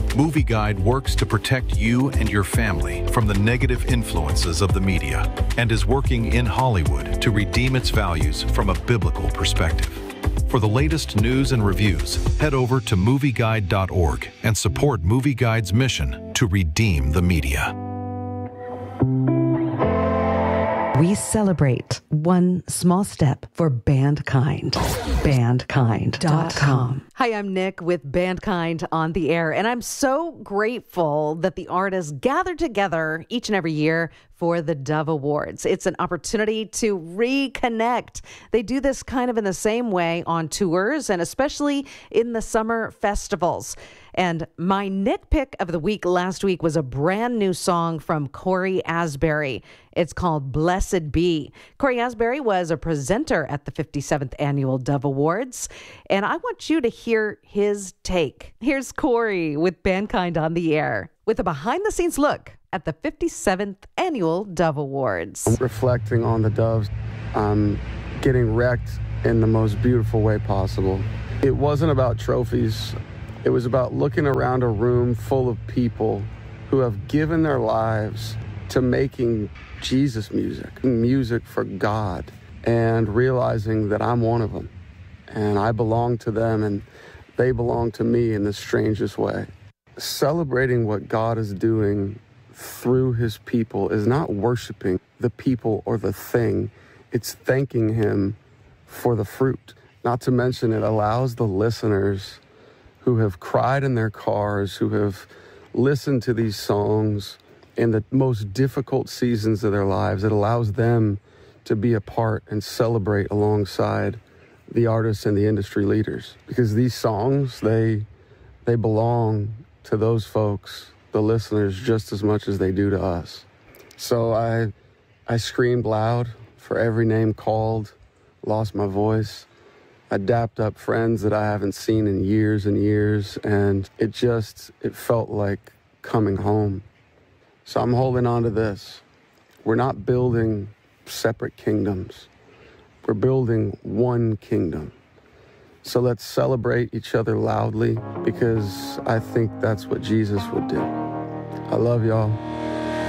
Movie Guide works to protect you and your family from the negative influences of the media and is working in Hollywood to redeem its values from a biblical perspective. For the latest news and reviews, head over to movieguide.org and support Movie Guide's mission to redeem the media. We celebrate one small step for Bandkind. Bandkind.com. Hi, I'm Nick with Bandkind on the air, and I'm so grateful that the artists gather together each and every year for the Dove Awards. It's an opportunity to reconnect. They do this kind of in the same way on tours and especially in the summer festivals. And my nitpick of the week last week was a brand new song from Cory Asbury. It's called Blessed Be. Cory Asbury was a presenter at the 57th Annual Dove Awards, and I want you to hear his take. Here's Cory with Bandkind on the air with a behind-the-scenes look at the 57th Annual Dove Awards. I'm reflecting on the Doves. I'm getting wrecked in the most beautiful way possible. It wasn't about trophies. It was about looking around a room full of people who have given their lives to making Jesus music for God, and realizing that I'm one of them, and I belong to them, and they belong to me in the strangest way. Celebrating what God is doing through his people is not worshiping the people or the thing. It's thanking him for the fruit. Not to mention, it allows the listeners who have cried in their cars, who have listened to these songs in the most difficult seasons of their lives, it allows them to be a part and celebrate alongside the artists and the industry leaders. Because these songs, they belong to those folks, the listeners, just as much as they do to us. So I screamed loud for every name called, lost my voice. I dapped up friends that I haven't seen in years and years, and it felt like coming home. So I'm holding on to this. We're not building separate kingdoms. We're building one kingdom. So let's celebrate each other loudly, because I think that's what Jesus would do. I love y'all.